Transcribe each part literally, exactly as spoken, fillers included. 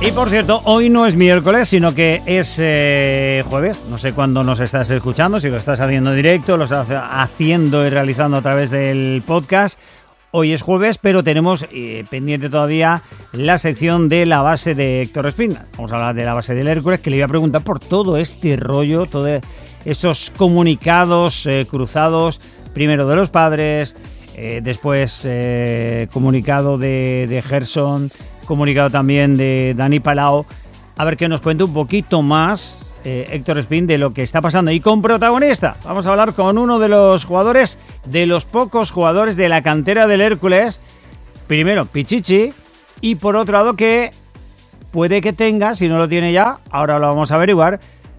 Y por cierto, hoy no es miércoles, sino que es eh, jueves. No sé cuándo nos estás escuchando, si lo estás haciendo en directo, lo estás haciendo y realizando a través del podcast. Hoy es jueves, pero tenemos eh, pendiente todavía la sección de la base de Héctor Espín. Vamos a hablar de la base del Hércules, que le voy a preguntar por todo este rollo, todos estos comunicados eh, cruzados, primero de los padres, eh, después eh, comunicado de, de Gerson, comunicado también de Dani Palau. A ver que nos cuente un poquito más eh, Héctor Espín de lo que está pasando. Y con protagonista, vamos a hablar con uno de los jugadores, de los pocos jugadores de la cantera del Hércules. Primero, Pichichi, y por otro lado que puede que tenga, si no lo tiene ya, ahora lo vamos a averiguar,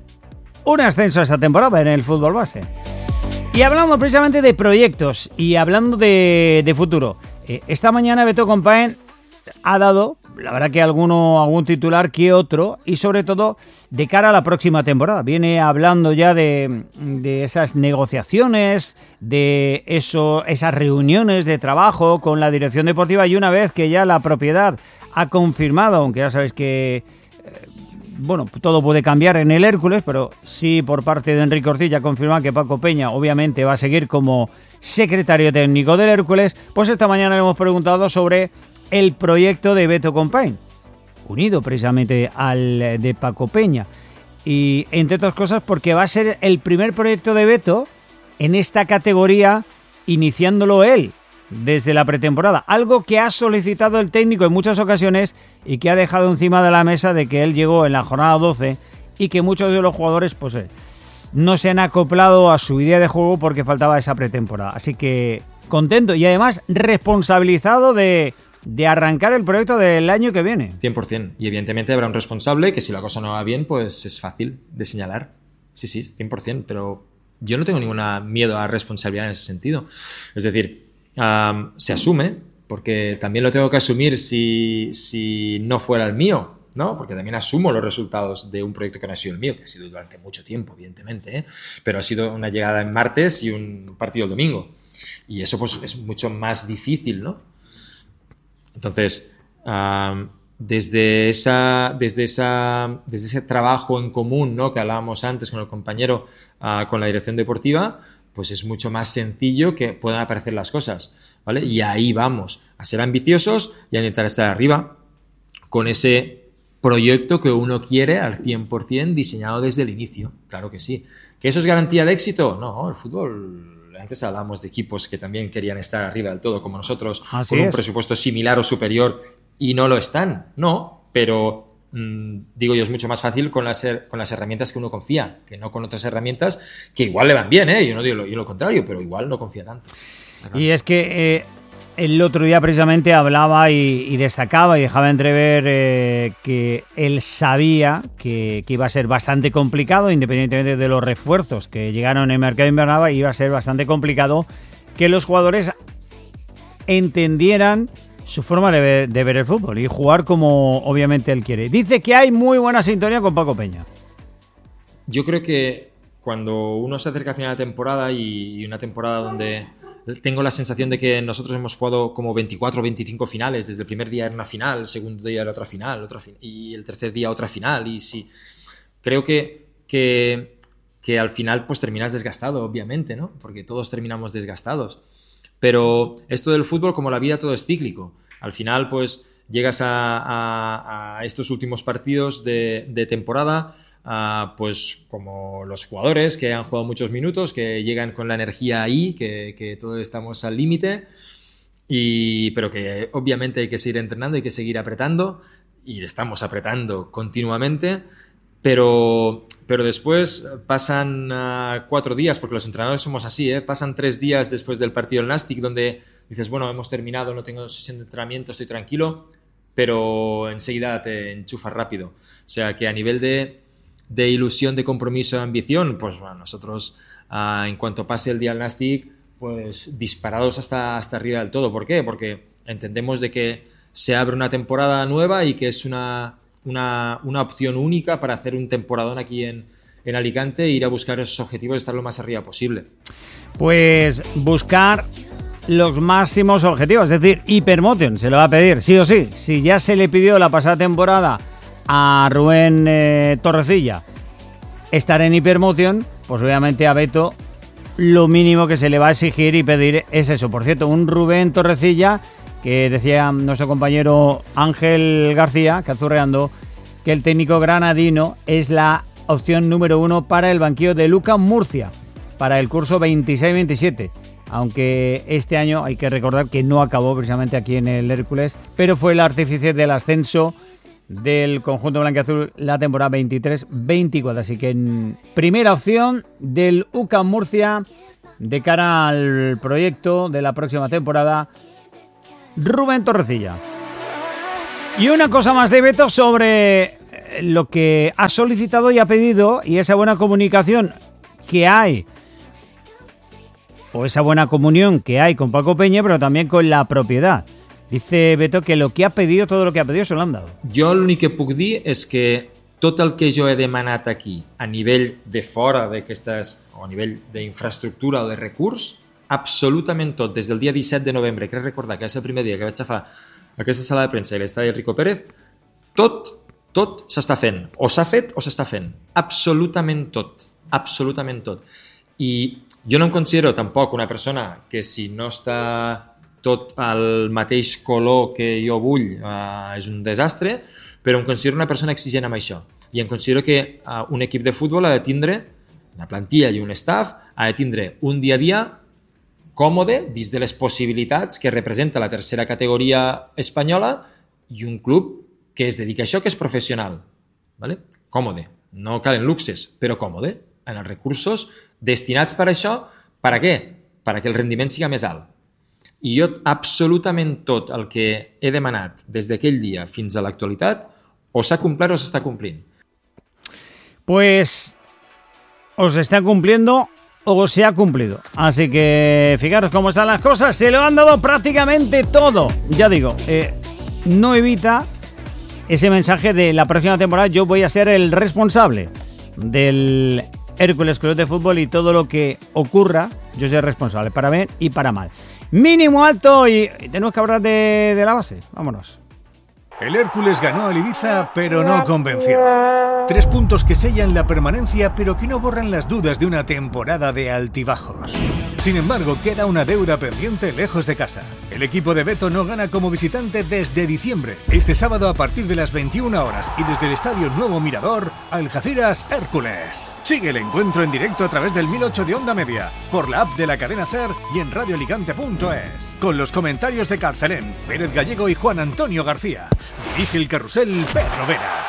un ascenso esta temporada en el fútbol base. Y hablando precisamente de proyectos y hablando de, de futuro, eh, esta mañana Beto Compaén ha dado, la verdad que alguno, algún titular que otro, y sobre todo de cara a la próxima temporada. Viene hablando ya de, de esas negociaciones, de eso, esas reuniones de trabajo con la dirección deportiva, y una vez que ya la propiedad ha confirmado, aunque ya sabéis que eh, bueno, todo puede cambiar en el Hércules, pero sí por parte de Enrique Ortiz ya confirma que Paco Peña obviamente va a seguir como secretario técnico del Hércules. Pues esta mañana le hemos preguntado sobre el proyecto de Beto Compaén, unido precisamente al de Paco Peña. Y entre otras cosas porque va a ser el primer proyecto de Beto en esta categoría, iniciándolo él desde la pretemporada. Algo que ha solicitado el técnico en muchas ocasiones y que ha dejado encima de la mesa de que él llegó en la jornada doce y que muchos de los jugadores pues eh, no se han acoplado a su idea de juego porque faltaba esa pretemporada. Así que contento y además responsabilizado de... de arrancar el proyecto del año que viene. cien por ciento. Y evidentemente habrá un responsable que si la cosa no va bien, pues es fácil de señalar. Sí, sí, cien por ciento. Pero yo no tengo ningún miedo a responsabilidad en ese sentido. Es decir, um, se asume, porque también lo tengo que asumir si, si no fuera el mío, ¿no? Porque también asumo los resultados de un proyecto que no ha sido el mío, que ha sido durante mucho tiempo, evidentemente, ¿eh? Pero ha sido una llegada en martes y un partido el domingo. Y eso pues es mucho más difícil, ¿no? Entonces, um, desde, esa, desde, esa, desde ese trabajo en común, ¿no?, que hablábamos antes con el compañero, uh, con la dirección deportiva, pues es mucho más sencillo que puedan aparecer las cosas, ¿vale? Y ahí vamos, a ser ambiciosos y a intentar estar arriba con ese proyecto que uno quiere al cien por ciento diseñado desde el inicio, claro que sí. ¿Que eso es garantía de éxito? No, el fútbol... Antes hablábamos de equipos que también querían estar arriba del todo, como nosotros, Así con un es. presupuesto similar o superior, y no lo están. No, pero mmm, digo yo, es mucho más fácil con las, con las herramientas que uno confía, que no con otras herramientas que igual le van bien, ¿eh? Yo no digo lo, yo lo contrario, pero igual no confía tanto. Y es que eh, el otro día precisamente hablaba y, y destacaba y dejaba entrever eh, que él sabía que, que iba a ser bastante complicado, independientemente de los refuerzos que llegaron en el mercado invernal, iba a ser bastante complicado que los jugadores entendieran su forma de ver, de ver el fútbol y jugar como obviamente él quiere. Dice que hay muy buena sintonía con Paco Peña. Yo creo que cuando uno se acerca a final de temporada y, y una temporada donde tengo la sensación de que nosotros hemos jugado como veinticuatro o veinticinco finales, desde el primer día era una final, el segundo día era otra final, otra fi- y el tercer día otra final, y sí, creo que, que, que al final pues terminas desgastado, obviamente, ¿no? Porque todos terminamos desgastados. Pero esto del fútbol, como la vida, todo es cíclico. Al final, pues llegas a, a, a estos últimos partidos de, de temporada, Uh, pues como los jugadores que han jugado muchos minutos, que llegan con la energía ahí, que, que todos estamos al límite, y pero que obviamente hay que seguir entrenando, hay que seguir apretando, y estamos apretando continuamente, pero, pero después pasan uh, cuatro días, porque los entrenadores somos así, ¿eh? Pasan tres días después del partido del Nastic, donde dices, bueno, hemos terminado, no tengo sesión de entrenamiento, estoy tranquilo, pero enseguida te enchufas rápido. O sea que a nivel de de ilusión, de compromiso, de ambición, pues bueno, nosotros uh, en cuanto pase el día del Nastic, pues disparados hasta, hasta arriba del todo. ¿Por qué? Porque entendemos de que se abre una temporada nueva y que es una, una, una opción única para hacer un temporadón aquí en, en Alicante e ir a buscar esos objetivos y estar lo más arriba posible. Pues buscar los máximos objetivos, es decir, Hypermotion se lo va a pedir, sí o sí. Si ya se le pidió la pasada temporada a Rubén eh, Torrecilla estar en Hypermotion, pues obviamente a Beto lo mínimo que se le va a exigir y pedir es eso. Por cierto, un Rubén Torrecilla que decía nuestro compañero Ángel García, cazurreando, que el técnico granadino es la opción número uno para el banquillo de Lucas Murcia para el curso veintiséis veintisiete, aunque este año hay que recordar que no acabó precisamente aquí en el Hércules, pero fue el artífice del ascenso del conjunto blanquiazul la temporada veintitrés veinticuatro, así que en primera opción del U C A M Murcia de cara al proyecto de la próxima temporada, Rubén Torrecilla. Y una cosa más de Beto sobre lo que ha solicitado y ha pedido, y esa buena comunicación que hay, o esa buena comunión que hay con Paco Peña, pero también con la propiedad. Dice Beto que lo que ha pedido, todo lo que ha pedido se lo han dado. Jo l'únic que puc dir és que tot el que jo he demanat aquí a nivell de fora d'aquestes, o a nivell d'infraestructura o de recurs, absolutament tot, des del dia disset de novembre, crec recordar que és el primer dia que vaig agafar aquesta sala de premsa i l'estadi Rico Pérez, tot, tot s'està fent. O s'ha fet o s'està fent. Absolutament tot. Absolutament tot. I jo no em considero tampoc una persona que si no està tot al mateix color que jo vull eh, és un desastre, però em considero una persona exigent amb això. I em considero que eh, un equip de futbol ha de tindre una plantilla i un staff, ha de tindre un dia a dia còmode dins de les possibilitats que representa la tercera categoria espanyola i un club que es dedica a això, que és professional. ¿Vale? Còmode. No calen luxes, però còmode. En els recursos destinats per a això, per a què? Per a que el rendiment siga més alt. I jo absolutament tot el que he demanat des d'aquell dia fins a l'actualitat o s'ha complert o s'està complint. Pues os está cumpliendo o se ha cumplido. Así que fijaros cómo están las cosas. Se lo han dado prácticamente todo. Ya digo, eh, no evita ese mensaje de la próxima temporada. Yo voy a ser el responsable del Hércules Club de Fútbol y todo lo que ocurra, yo soy responsable, para bien y para mal. Mínimo alto y tenemos que hablar de, de la base. Vámonos. El Hércules ganó al Ibiza, pero no convenció. Tres puntos que sellan la permanencia, pero que no borran las dudas de una temporada de altibajos. Sin embargo, queda una deuda pendiente lejos de casa. El equipo de Beto no gana como visitante desde diciembre. Este sábado a partir de las veintiuna horas y desde el Estadio Nuevo Mirador, Algeciras Hércules. Sigue el encuentro en directo a través del mil ocho de Onda Media, por la app de la cadena SER y en radio alicante punto es. Con los comentarios de Carcelén, Pérez Gallego y Juan Antonio García. Dirige el carrusel Pedro Vera.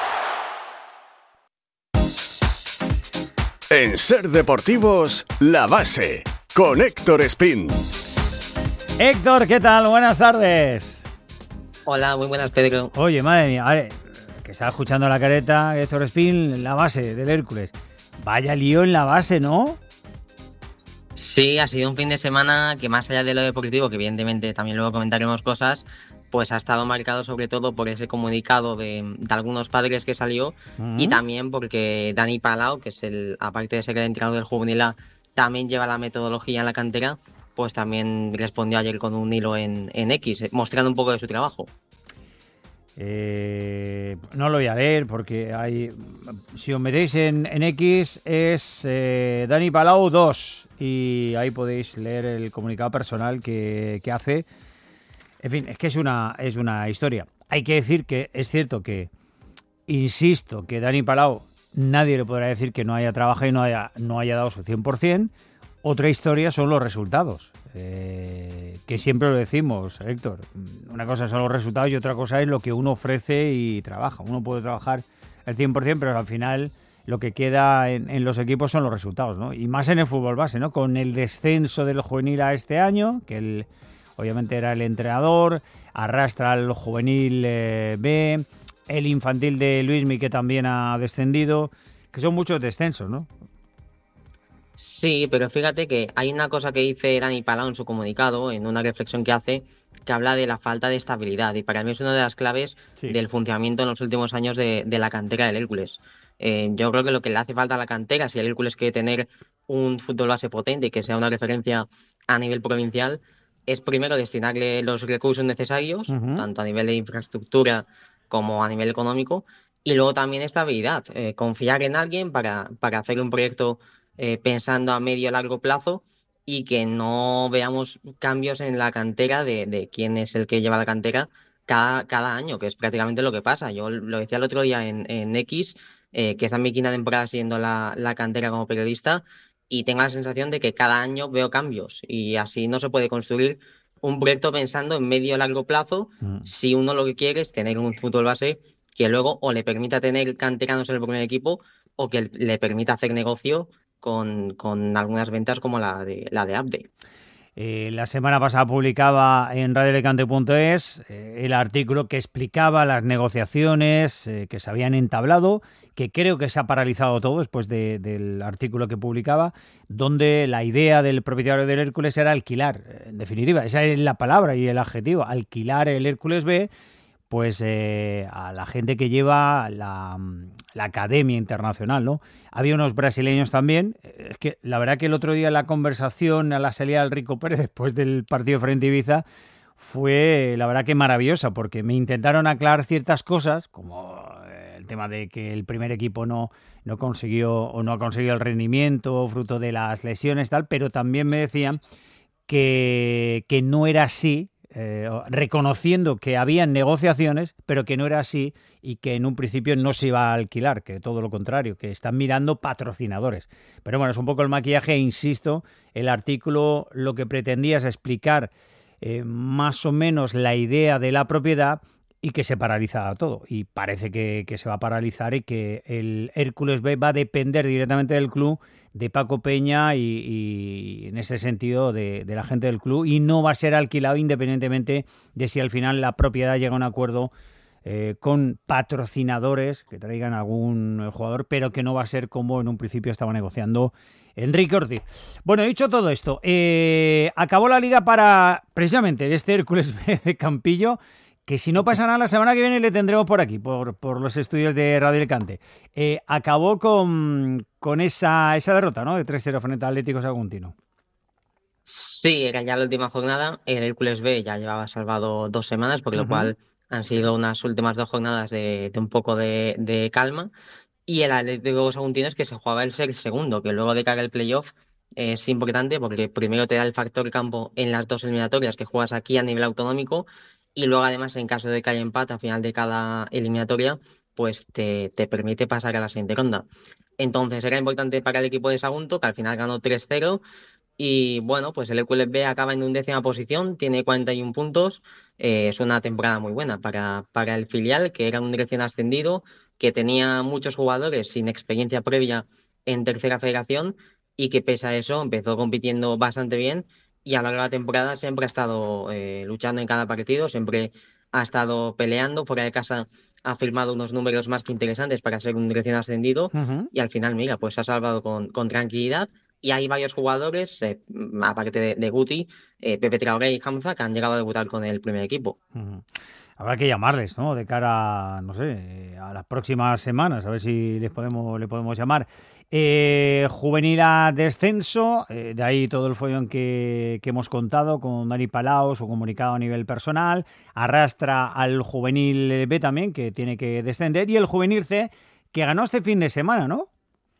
En SER Deportivos, La Base, con Héctor Espín. Héctor, ¿qué tal? Buenas tardes. Hola, muy buenas, Pedro. Oye, madre mía, a ver, que estaba escuchando la careta, Héctor Espín, La Base del Hércules. Vaya lío en La Base, ¿no? Sí, ha sido un fin de semana que más allá de lo deportivo, que evidentemente también luego comentaremos cosas, pues ha estado marcado sobre todo por ese comunicado de, de algunos padres que salió uh-huh. y también porque Dani Palau, que es el, aparte de ser el entrenador del Juvenil A, también lleva la metodología en la cantera, pues también respondió ayer con un hilo en, en X, mostrando un poco de su trabajo. Eh, no lo voy a leer porque hay, si os metéis en, en X es eh, Dani Palau dos y ahí podéis leer el comunicado personal que, que hace. En fin, es que es una, es una historia. Hay que decir que es cierto que, insisto, que Dani Palau nadie le podrá decir que no haya trabajado y no haya, no haya dado su cien por ciento. Otra historia son los resultados, eh, que siempre lo decimos, Héctor. Una cosa son los resultados y otra cosa es lo que uno ofrece y trabaja. Uno puede trabajar el cien por ciento, pero al final lo que queda en, en los equipos son los resultados, ¿no? Y más en el fútbol base, ¿no? Con el descenso del juvenil a este año, que el, obviamente era el entrenador, arrastra al juvenil eh, B, el infantil de Luismi, que también ha descendido, que son muchos descensos, ¿no? Sí, pero fíjate que hay una cosa que dice Dani Palau en su comunicado, en una reflexión que hace, que habla de la falta de estabilidad, y para mí es una de las claves sí. del funcionamiento en los últimos años de, de la cantera del Hércules. Eh, yo creo que lo que le hace falta a la cantera, si el Hércules quiere tener un fútbol base potente y que sea una referencia a nivel provincial, es primero destinarle los recursos necesarios, uh-huh. tanto a nivel de infraestructura como a nivel económico, Y luego también estabilidad, eh, confiar en alguien para, para hacer un proyecto eh, pensando a medio o largo plazo y que no veamos cambios en la cantera de, de quién es el que lleva la cantera cada, cada año, que es prácticamente lo que pasa. Yo lo decía el otro día en, en X, eh, que esta es mi quinta temporada siguiendo la, la cantera como periodista, y tengo la sensación de que cada año veo cambios y así no se puede construir un proyecto pensando en medio o largo plazo Mm. si uno lo que quiere es tener un fútbol base que luego o le permita tener canteranos en el primer equipo o que le permita hacer negocio con, con algunas ventas como la de la de Abde. Eh, la semana pasada publicaba en radio alicante punto es eh, el artículo que explicaba las negociaciones eh, que se habían entablado, que creo que se ha paralizado todo después de, del artículo que publicaba, donde la idea del propietario del Hércules era alquilar. En definitiva, esa es la palabra y el adjetivo, alquilar el Hércules B, pues eh, a la gente que lleva la, la Academia Internacional, ¿no? Había unos brasileños también. Es que la verdad que el otro día la conversación a la salida del Rico Pérez después del partido frente a Ibiza fue la verdad que maravillosa, porque me intentaron aclarar ciertas cosas, como el tema de que el primer equipo no, no consiguió o no ha conseguido el rendimiento fruto de las lesiones, tal, pero también me decían que, que no era así. Eh, reconociendo que habían negociaciones, pero que no era así y que en un principio no se iba a alquilar, que todo lo contrario, que están mirando patrocinadores. Pero bueno, es un poco el maquillaje, e insisto, el artículo lo que pretendía es explicar eh, más o menos la idea de la propiedad y que se paraliza todo. Y parece que, que se va a paralizar y que el Hércules B va a depender directamente del club, de Paco Peña y, y en ese sentido de, de la gente del club, y no va a ser alquilado independientemente de si al final la propiedad llega a un acuerdo eh, con patrocinadores que traigan algún jugador, pero que no va a ser como en un principio estaba negociando Enrique Ortiz. Bueno, dicho todo esto, eh, acabó la liga para precisamente este Hércules B de Campillo, que si no pasa nada la semana que viene le tendremos por aquí, por, por los estudios de Radio Alicante. Eh, acabó con, con esa, esa derrota, ¿no? De tres cero frente al Atlético Saguntino. Sí, era ya la última jornada. El Hércules B ya llevaba salvado dos semanas, por lo Uh-huh. cual han sido unas últimas dos jornadas de, de un poco de, de calma. Y el Atlético Saguntino es que se jugaba el ser segundo, que luego de cara al playoff es importante porque primero te da el factor campo en las dos eliminatorias que juegas aquí a nivel autonómico, y luego además en caso de que haya empate al final de cada eliminatoria, pues te, te permite pasar a la siguiente ronda. Entonces era importante para el equipo de Sagunto, que al final ganó tres cero. Y bueno, pues el Hércules B acaba en undécima posición, tiene cuarenta y uno puntos. Eh, es una temporada muy buena para, para el filial, que era un recién ascendido, que tenía muchos jugadores sin experiencia previa en tercera federación y que pese a eso empezó compitiendo bastante bien y a lo largo de la temporada siempre ha estado eh, luchando en cada partido, siempre ha estado peleando. Fuera de casa ha firmado unos números más que interesantes para ser un recién ascendido. Uh-huh. Y al final, mira, pues se ha salvado con, con tranquilidad. Y hay varios jugadores, eh, aparte de, de Guti, eh, Pepe Traoré y Hamza, que han llegado a debutar con el primer equipo. Uh-huh. Habrá que llamarles, ¿no? De cara, no sé, a las próximas semanas, a ver si les podemos, le podemos llamar. Eh, juvenil a descenso, eh, de ahí todo el follón que, que hemos contado con Dani Palau, su comunicado a nivel personal, arrastra al juvenil B también, que tiene que descender, y el juvenil C, que ganó este fin de semana, ¿no?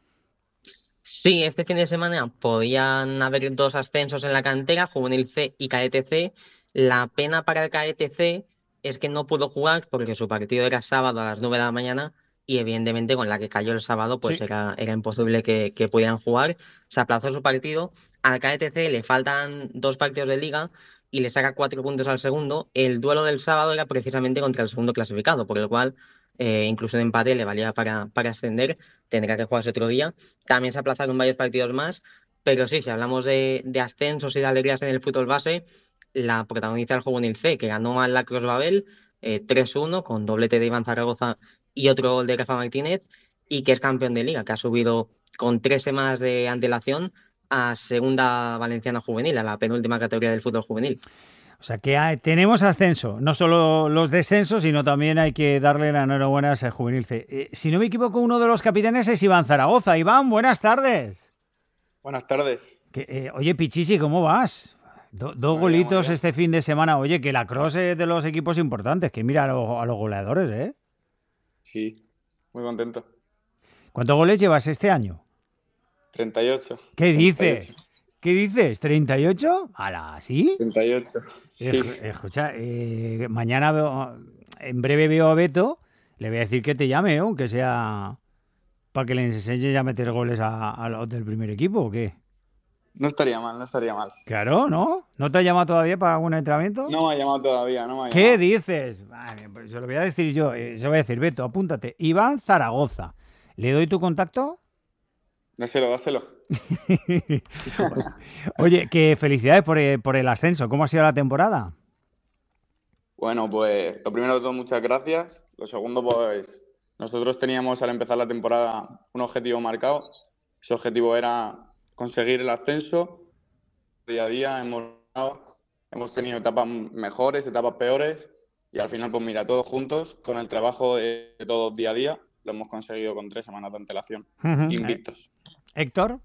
Sí, este fin de semana podían haber dos ascensos en la cantera, Juvenil C y Cadete C. La pena para el Cadete C es que no pudo jugar porque su partido era sábado a las nueve de la mañana y evidentemente con la que cayó el sábado pues Sí. era, era imposible que, que pudieran jugar. Se aplazó su partido. Al Cadete C le faltan dos partidos de liga y le saca cuatro puntos al segundo. El duelo del sábado era precisamente contra el segundo clasificado, por lo cual eh, incluso un empate le valía para, para ascender. Tendrá que jugarse otro día. También se aplazaron varios partidos más, pero sí, si hablamos de, de ascensos y de alegrías en el fútbol base, la protagoniza el Juvenil C, que ganó al Lacros Babel eh, tres uno con doblete de Iván Zaragoza y otro gol de Rafa Martínez, y que es campeón de liga, que ha subido con tres semanas de antelación a segunda valenciana juvenil, a la penúltima categoría del fútbol juvenil. O sea que hay, tenemos ascenso, no solo los descensos, sino también hay que darle la enhorabuena a ese Juvenil C. Eh, si no me equivoco, uno de los capitanes es Iván Zaragoza. Iván, buenas tardes. Buenas tardes. Que, eh, oye, Pichichi, ¿cómo vas? Do, dos Muy golitos bien, muy bien. este fin de semana. Oye, que la cross es de los equipos importantes, que mira a, lo, a los goleadores, ¿eh? Sí. muy contento. ¿Cuántos goles llevas este año? treinta y ocho. ¿Qué dices? treinta y ocho. ¿Qué dices? ¿treinta y ocho? ¿Hala, sí? treinta y ocho. Sí. Ej- Escucha, eh, mañana veo, en breve veo a Beto, le voy a decir que te llame, ¿eh? Aunque sea para que le enseñes a meter goles a, a los del primer equipo, ¿o qué? No estaría mal, no estaría mal. Claro, ¿no? ¿No te ha llamado todavía para algún entrenamiento? No me ha llamado todavía, no me ha ¿Qué llamado. dices? Vale, pues se lo voy a decir yo, eh, se lo voy a decir, Beto, apúntate. Iván Zaragoza. ¿Le doy tu contacto? Dáselo, dáselo. Oye, que felicidades por, eh, por el ascenso. ¿Cómo ha sido la temporada? Bueno, pues lo primero de todo, muchas gracias. Lo segundo, pues nosotros teníamos al empezar la temporada un objetivo marcado. Ese objetivo era conseguir el ascenso. Día a día hemos, hemos tenido etapas mejores, etapas peores. Y al final, pues mira, todos juntos, con el trabajo de todos día a día, lo hemos conseguido con tres semanas de antelación. Ujú. Invictos. Héctor.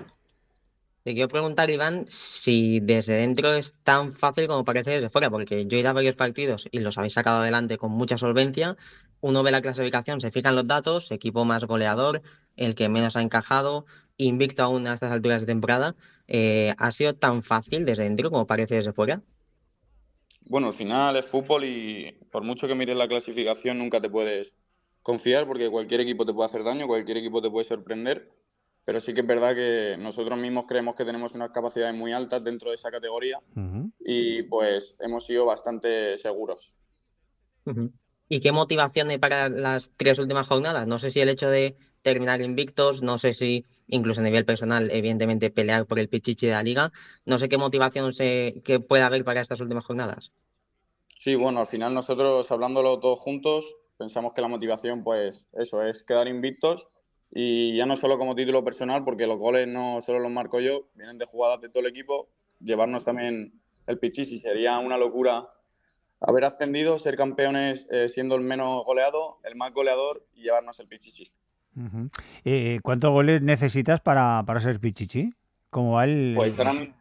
Te quiero preguntar, Iván, si desde dentro es tan fácil como parece desde fuera, porque yo he ido a varios partidos y los habéis sacado adelante con mucha solvencia. Uno ve la clasificación, se fijan los datos, equipo más goleador, el que menos ha encajado, invicto aún a estas alturas de temporada. Eh, ¿ha sido tan fácil desde dentro como parece desde fuera? Bueno, al final es fútbol y por mucho que mires la clasificación nunca te puedes confiar porque cualquier equipo te puede hacer daño, cualquier equipo te puede sorprender, pero sí que es verdad que nosotros mismos creemos que tenemos unas capacidades muy altas dentro de esa categoría Ujú. y pues hemos sido bastante seguros. Ujú. ¿Y qué motivación hay para las tres últimas jornadas? No sé si el hecho de terminar invictos, no sé si incluso a nivel personal, evidentemente, pelear por el pichichi de la liga. No sé qué motivación se, que puede haber para estas últimas jornadas. Sí, bueno, al final nosotros hablándolo todos juntos pensamos que la motivación pues eso es quedar invictos y ya no solo como título personal porque los goles no solo los marco yo, vienen de jugadas de todo el equipo, llevarnos también el pichichi sería una locura haber ascendido, ser campeones eh, siendo el menos goleado, el más goleador y llevarnos el pichichi. Ujú. Eh, ¿cuántos goles necesitas para, para ser pichichi? ¿Cómo va el...? Pues ahora, mi-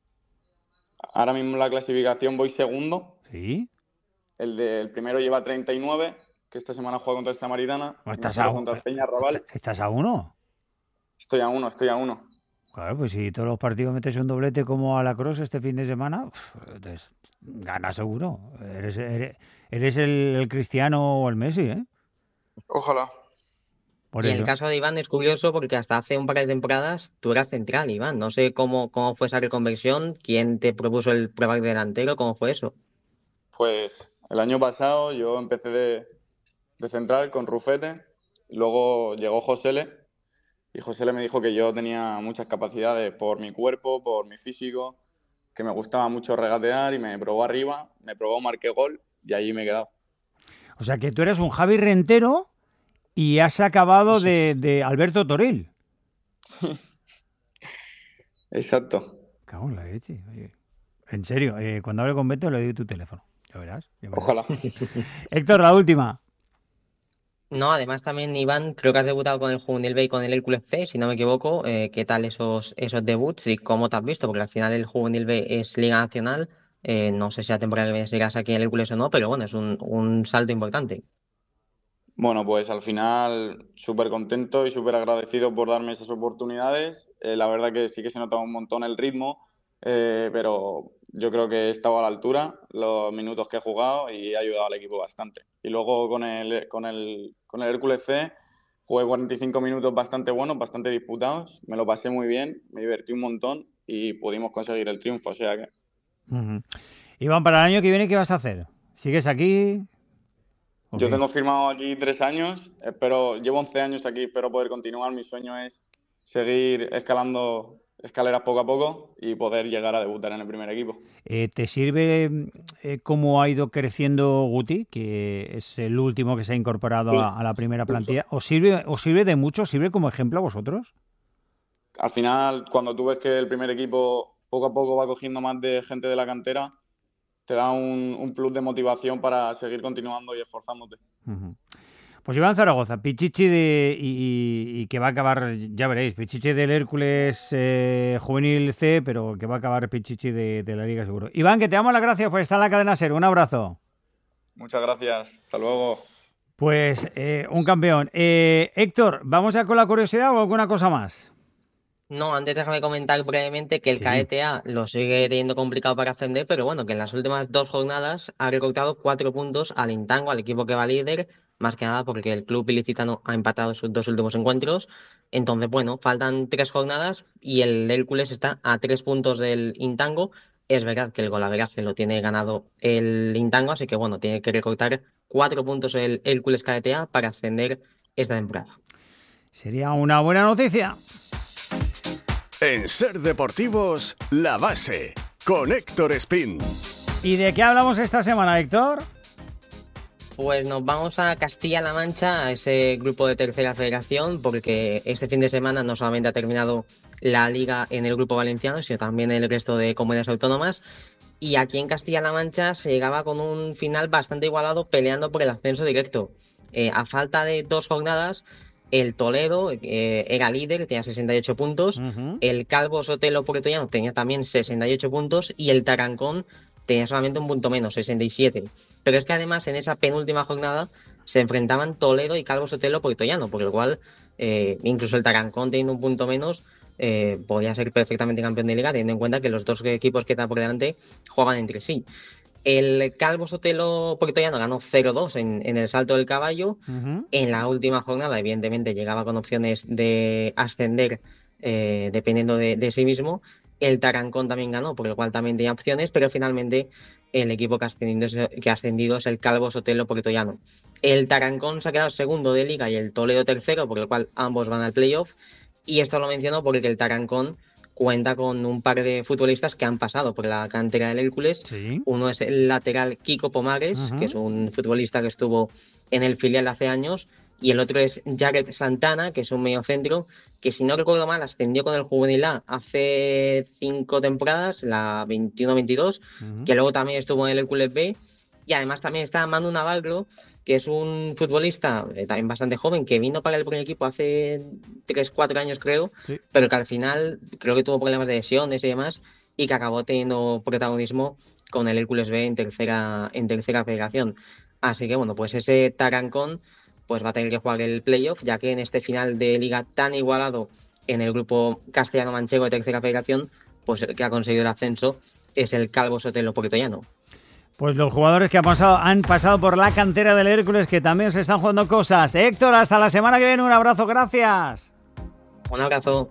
ahora mismo en la clasificación voy segundo, ¿Sí? el, de, el primero lleva treinta y nueve, que esta semana juega contra el Samaritana, ¿O y estás, a, nosotros un- contra el Peñarrabal. est- ¿Estás a uno? Estoy a uno, estoy a uno. Claro, pues si todos los partidos metes un doblete como a la Cross este fin de semana, uf, entonces ganas seguro. Eres, eres, eres el, el Cristiano o el Messi, ¿eh? Ojalá. Por Y en eso. el caso de Iván es curioso porque hasta hace un par de temporadas tú eras central, Iván. No sé cómo, cómo fue esa reconversión, quién te propuso el probar de delantero, cómo fue eso. Pues el año pasado yo empecé de, de central con Rufete, y luego llegó Josele, y Josele me dijo que yo tenía muchas capacidades por mi cuerpo, por mi físico, que me gustaba mucho regatear y me probó arriba, me probó, marqué gol y allí me he quedado. O sea que tú eres un Javi Rentero y has acabado de, de Alberto Toril. Exacto. Cago en la leche. Oye. En serio, eh, cuando hable con Beto le doy tu teléfono. Ya verás. Ya verás. Ojalá. Héctor, la última. No, además también, Iván, creo que has debutado con el Juvenil B y con el Hércules C, si no me equivoco. Eh, ¿qué tal esos, esos debuts y cómo te has visto? Porque al final el Juvenil B es Liga Nacional. Eh, no sé si la temporada que viene seguirás aquí en el Hércules o no, pero bueno, es un, un salto importante. Bueno, pues al final súper contento y súper agradecido por darme esas oportunidades. Eh, la verdad que sí que se nota un montón el ritmo, eh, pero yo creo que he estado a la altura los minutos que he jugado y he ayudado al equipo bastante. Y luego con el, con el, con el Hércules C jugué cuarenta y cinco minutos bastante buenos, bastante disputados. Me lo pasé muy bien, me divertí un montón y pudimos conseguir el triunfo. O sea que Ujú. Iván, para el año que viene, ¿qué vas a hacer? ¿Sigues aquí? ¿O yo qué? tengo firmado aquí tres años, espero, llevo once años aquí, espero poder continuar. Mi sueño es seguir escalando escaleras poco a poco y poder llegar a debutar en el primer equipo. Eh, ¿te sirve eh, cómo ha ido creciendo Guti, que es el último que se ha incorporado Sí, a, a la primera justo. plantilla? ¿Os sirve, os sirve de mucho? ¿Sirve como ejemplo a vosotros? Al final, cuando tú ves que el primer equipo poco a poco va cogiendo más de gente de la cantera, te da un, un plus de motivación para seguir continuando y esforzándote. Ujú. Pues Iván Zaragoza, Pichichi de, y, y- y que va a acabar, ya veréis, Pichichi del Hércules eh, Juvenil C, pero que va a acabar Pichichi de, de la Liga seguro. Iván, que te damos las gracias por estar en la cadena SER. Un abrazo. Muchas gracias. Hasta luego. Pues eh, un campeón. Eh, Héctor, ¿vamos ya con la curiosidad o alguna cosa más? No, antes déjame comentar brevemente que el Sí. K E T A lo sigue teniendo complicado para ascender, pero bueno, que en las últimas dos jornadas ha recortado cuatro puntos al Intango, al equipo que va líder, más que nada porque el club ilicitano ha empatado sus dos últimos encuentros. Entonces, bueno, faltan tres jornadas y el Hércules está a tres puntos del Intango. Es verdad que el golaveraje lo tiene ganado el Intango, así que bueno, tiene que recortar cuatro puntos el Hércules K E T A para ascender esta temporada. Sería una buena noticia. En Ser Deportivos, La Base, con Héctor Espín. ¿Y de qué hablamos esta semana, Héctor? Pues nos vamos a Castilla-La Mancha, a ese grupo de tercera federación, porque este fin de semana no solamente ha terminado la liga en el grupo valenciano, sino también en el resto de comunidades autónomas. Y aquí en Castilla-La Mancha se llegaba con un final bastante igualado, peleando por el ascenso directo. Eh, a falta de dos jornadas, el Toledo eh, era líder, tenía sesenta y ocho puntos. Uh-huh. El Calvo Sotelo Puertollano tenía también sesenta y ocho puntos. Y el Tarancón tenía solamente un punto menos, sesenta y siete. Pero es que además en esa penúltima jornada se enfrentaban Toledo y Calvo Sotelo Puertollano, por lo cual eh, incluso el Tarancón teniendo un punto menos eh, podría ser perfectamente campeón de liga, teniendo en cuenta que los dos equipos que están por delante juegan entre sí. El Calvo Sotelo Puertollano ganó cero dos en, en el Salto del Caballo. Uh-huh. En la última jornada, evidentemente, llegaba con opciones de ascender eh, dependiendo de, de sí mismo. El Tarancón también ganó, por lo cual también tenía opciones, pero finalmente el equipo que ha ascendido es, que ha ascendido es el Calvo Sotelo Puertollano. El Tarancón se ha quedado segundo de liga y el Toledo tercero, por lo cual ambos van al playoff. Y esto lo menciono porque el Tarancón cuenta con un par de futbolistas que han pasado por la cantera del Hércules. Sí. Uno es el lateral Kiko Pomares, uh-huh. que es un futbolista que estuvo en el filial hace años, y el otro es Jared Santana, que es un mediocentro que, si no recuerdo mal, ascendió con el Juvenil A hace cinco temporadas, la veintiuno veintidós, uh-huh. que luego también estuvo en el Hércules B, y además también está Manu Navarro, que es un futbolista eh, también bastante joven, que vino para el primer equipo hace tres cuatro años creo, sí. pero que al final creo que tuvo problemas de lesiones y demás, y que acabó teniendo protagonismo con el Hércules B en tercera, en tercera federación. Así que bueno, pues ese Tarancón pues va a tener que jugar el playoff, ya que en este final de liga tan igualado en el grupo castellano-manchego de tercera federación, pues el que ha conseguido el ascenso es el Calvo Sotelo Puertollano. Pues los jugadores que han pasado, han pasado por la cantera del Hércules, que también se están jugando cosas. Héctor, hasta la semana que viene, un abrazo, gracias. Un abrazo.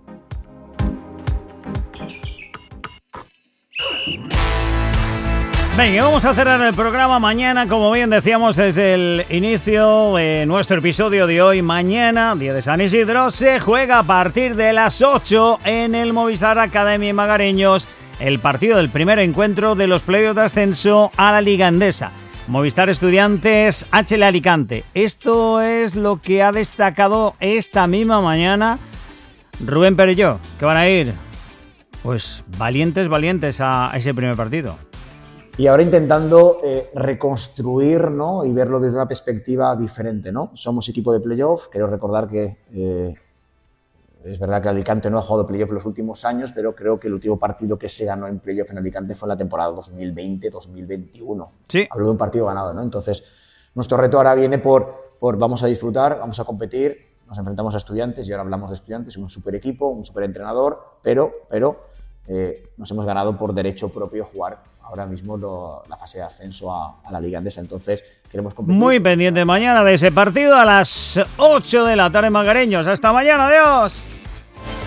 Venga, vamos a cerrar el programa mañana, como bien decíamos desde el inicio de nuestro episodio de hoy. Mañana, día de San Isidro, se juega a partir de las ocho en el Movistar Academy Magareños el partido del primer encuentro de los playoffs de ascenso a la Liga Endesa. Movistar Estudiantes, H L Alicante. Esto es lo que ha destacado esta misma mañana Rubén Perelló, que van a ir pues valientes, valientes a ese primer partido. Y ahora intentando eh, reconstruir, ¿no?, y verlo desde una perspectiva diferente, ¿no? Somos equipo de playoff. Quiero recordar que eh, es verdad que Alicante no ha jugado playoff en los últimos años, pero creo que el último partido que se ganó en playoff en Alicante fue en la temporada dos mil veinte dos mil veintiuno. Sí. Hablo de un partido ganado, ¿no? Entonces, nuestro reto ahora viene por, por vamos a disfrutar, vamos a competir, nos enfrentamos a Estudiantes y ahora hablamos de Estudiantes, un super equipo, un super entrenador, pero, pero eh, nos hemos ganado por derecho propio jugar ahora mismo lo, la fase de ascenso a, a la Liga Endesa. Entonces queremos competir. Muy pendiente mañana de ese partido a las ocho de la tarde, Magareños. Hasta mañana, adiós.